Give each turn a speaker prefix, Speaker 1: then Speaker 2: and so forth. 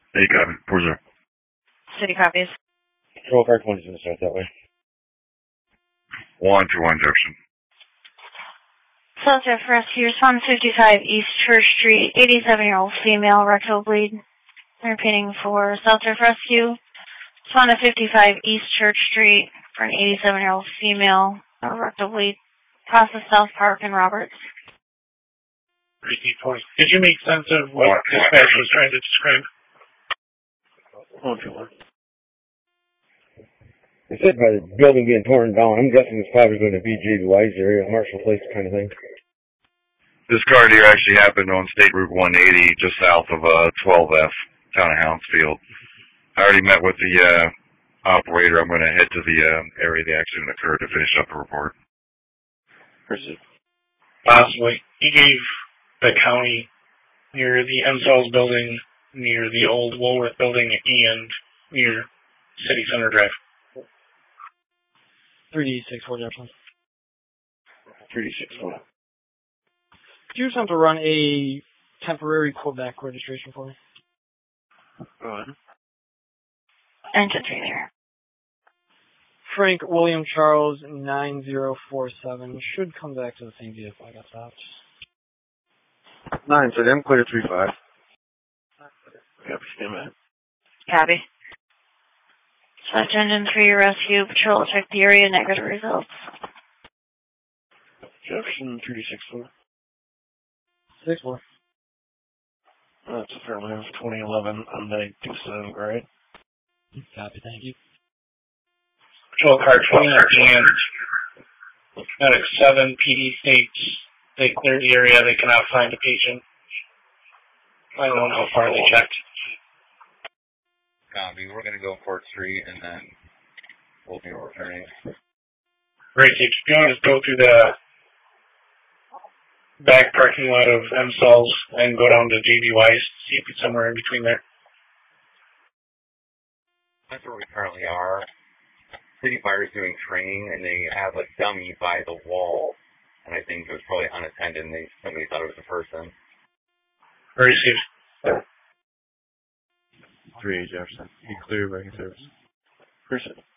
Speaker 1: Hey, copy. 4-0.
Speaker 2: City copies.
Speaker 3: Patrol car 20 is going to start that way.
Speaker 1: 121 Jefferson.
Speaker 2: South Jeff Rescue, respond 55 East Church Street, 87-year-old female, rectal bleed. Repeating for South Jeff Rescue, respond to 55 East Church Street for an 87-year-old female, rectal bleed. Process South Park and Roberts.
Speaker 4: 340. Did you make sense of what dispatch was trying to describe?
Speaker 3: 121. They said by the building being torn down, I'm guessing it's probably going to be J.B. Wise area, Marshall Place kind of thing.
Speaker 1: This car deer actually happened on State Route 180, just south of 12F, town of Houndsfield. I already met with the operator. I'm going to head to the area the accident occurred to finish up the report.
Speaker 4: Possibly. He gave the county near the MSALS building, near the old Woolworth building, and near City Center Drive.
Speaker 5: 3D64 Jefferson.
Speaker 3: 3D64.
Speaker 5: Could you attempt to run a temporary Quebec registration for me?
Speaker 3: Go ahead.
Speaker 2: Engine 3 there.
Speaker 5: Frank William Charles 9047. Should come back to the same vehicle I got stopped.
Speaker 3: 9, so I'm clear 3-5. Copy, stand by.
Speaker 2: Copy. Select Engine 3 Rescue Patrol, check the area, negative results.
Speaker 3: Jefferson 3D64.
Speaker 5: 6-4.
Speaker 3: That's affirmative 2011 Hyundai Tucson, right?
Speaker 5: Copy, thank you.
Speaker 4: Patrol car 20 and Medic 7 PD states they cleared the area. They cannot find a patient. I don't know how far they checked.
Speaker 6: Copy. We're going to go Court Street and then we'll be returning.
Speaker 4: Great. If you want to just go through the back parking lot of MSALS and go down to J.B. Wise, see if it's somewhere in between there.
Speaker 6: That's where we currently are. City Fire is doing training and they have a dummy by the wall. And I think it was probably unattended and somebody thought it was a person.
Speaker 4: Very safe.
Speaker 3: 3 Jefferson. Be clear, breaking service. Person.